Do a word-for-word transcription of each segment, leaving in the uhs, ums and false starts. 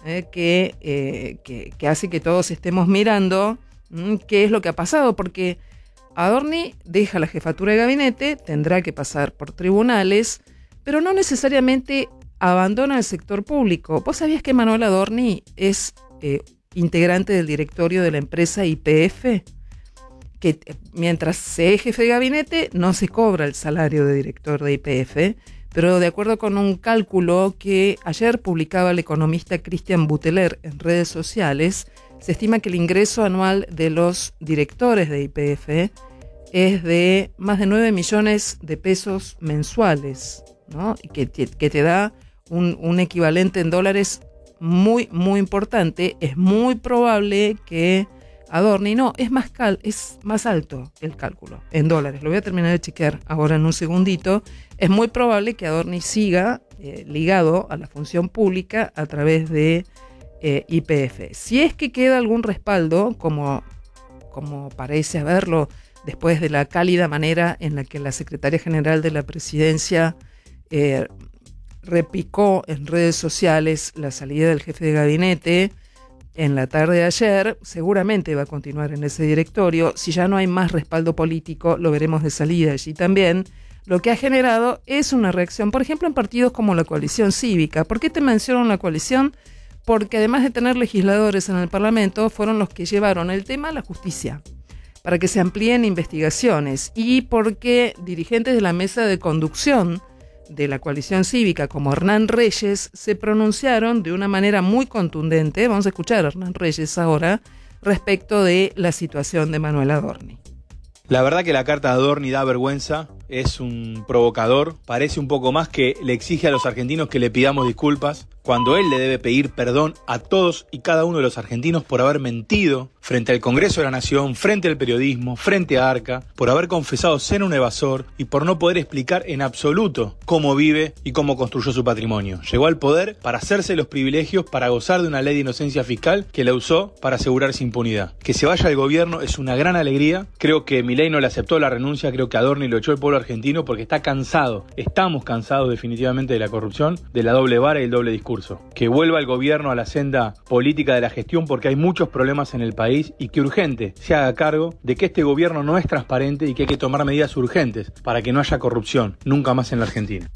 eh, que, eh, que, que hace que todos estemos mirando mmm, qué es lo que ha pasado, porque Adorni deja la jefatura de gabinete, tendrá que pasar por tribunales, pero no necesariamente abandona el sector público. ¿Vos sabías que Manuel Adorni es eh, integrante del directorio de la empresa Y P F? Que eh, mientras se es jefe de gabinete no se cobra el salario de director de Y P F, pero de acuerdo con un cálculo que ayer publicaba el economista Cristian Buteler en redes sociales, se estima que el ingreso anual de los directores de Y P F es de más de nueve millones de pesos mensuales, ¿no? Y que, que te da un, un equivalente en dólares muy, muy importante. Es muy probable que Adorni, no, es más, cal, es más alto el cálculo en dólares. Lo voy a terminar de chequear ahora en un segundito. Es muy probable que Adorni siga eh, ligado a la función pública a través de eh, Y P F. Si es que queda algún respaldo, como, como parece haberlo después de la cálida manera en la que la secretaria general de la presidencia eh, repicó en redes sociales la salida del jefe de gabinete en la tarde de ayer, seguramente va a continuar en ese directorio. Si ya no hay más respaldo político, lo veremos de salida allí también. Lo que ha generado es una reacción, por ejemplo, en partidos como la coalición cívica. ¿Por qué te menciono la coalición? Porque además de tener legisladores en el Parlamento, fueron los que llevaron el tema a la justicia, para que se amplíen investigaciones, y porque dirigentes de la mesa de conducción de la coalición cívica, como Hernán Reyes, se pronunciaron de una manera muy contundente. Vamos a escuchar a Hernán Reyes ahora respecto de la situación de Manuel Adorni. La verdad que la carta de Adorni da vergüenza, es un provocador, parece un poco más que le exige a los argentinos que le pidamos disculpas, cuando él le debe pedir perdón a todos y cada uno de los argentinos por haber mentido frente al Congreso de la Nación, frente al periodismo, frente a Arca, por haber confesado ser un evasor y por no poder explicar en absoluto cómo vive y cómo construyó su patrimonio. Llegó al poder para hacerse los privilegios, para gozar de una ley de inocencia fiscal que la usó para asegurarse impunidad. Que se vaya del gobierno es una gran alegría. Creo que Milei no le aceptó la renuncia, creo que Adorni lo echó el pueblo argentino porque está cansado, estamos cansados definitivamente de la corrupción, de la doble vara y el doble discurso. Que vuelva el gobierno a la senda política de la gestión, porque hay muchos problemas en el país, y que urgente se haga cargo de que este gobierno no es transparente y que hay que tomar medidas urgentes para que no haya corrupción nunca más en la Argentina.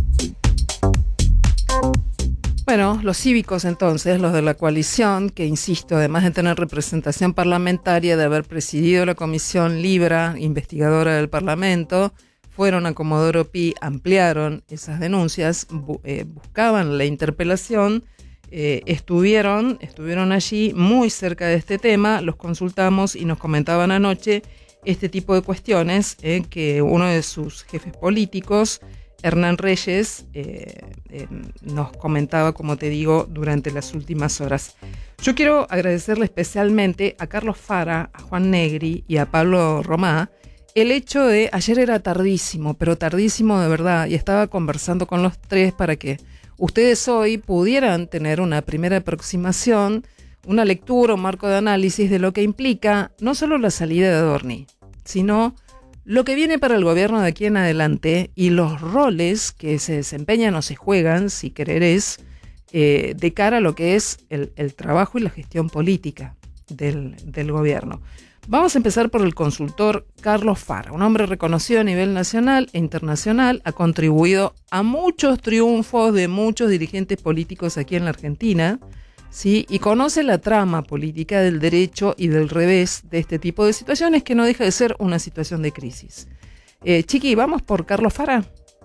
Bueno, los cívicos entonces, los de la coalición, que insisto, además de tener representación parlamentaria, de haber presidido la comisión Libra, investigadora del Parlamento, fueron a Comodoro Pi, ampliaron esas denuncias, bu- eh, buscaban la interpelación, eh, estuvieron, estuvieron allí muy cerca de este tema, los consultamos y nos comentaban anoche este tipo de cuestiones, eh, que uno de sus jefes políticos, Hernán Reyes, eh, eh, nos comentaba, como te digo, durante las últimas horas. Yo quiero agradecerle especialmente a Carlos Fara, a Juan Negri y a Pablo Romá el hecho de, ayer era tardísimo, pero tardísimo de verdad, y estaba conversando con los tres para que ustedes hoy pudieran tener una primera aproximación, una lectura, un marco de análisis de lo que implica no solo la salida de Adorni, sino lo que viene para el gobierno de aquí en adelante y los roles que se desempeñan o se juegan, si querés, eh, de cara a lo que es el, el trabajo y la gestión política del, del gobierno. Vamos a empezar por el consultor Carlos Fara, un hombre reconocido a nivel nacional e internacional, ha contribuido a muchos triunfos de muchos dirigentes políticos aquí en la Argentina, ¿sí? Y conoce la trama política del derecho y del revés de este tipo de situaciones, que no deja de ser una situación de crisis. Eh, Chiqui, ¿vamos por Carlos Fara?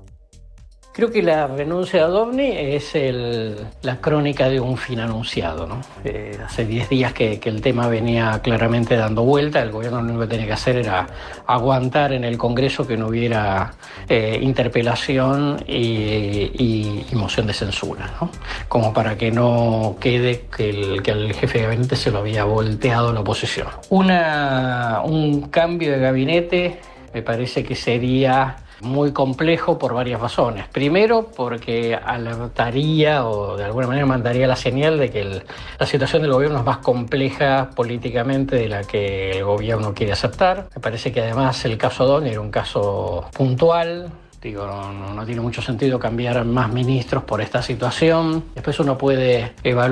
Creo que la renuncia de Adorni es el, la crónica de un fin anunciado, ¿no? Eh, hace diez días que, que el tema venía claramente dando vuelta. El gobierno lo único que tenía que hacer era aguantar en el Congreso que no hubiera eh, interpelación y, y, y moción de censura, ¿no? Como para que no quede que el, que el jefe de gabinete se lo había volteado la oposición. Una, un cambio de gabinete me parece que sería muy complejo por varias razones. Primero, porque alertaría o de alguna manera mandaría la señal de que el, la situación del gobierno es más compleja políticamente de la que el gobierno quiere aceptar. Me parece que además el caso Adorni era un caso puntual. Digo, no, no, no tiene mucho sentido cambiar más ministros por esta situación. Después uno puede evaluar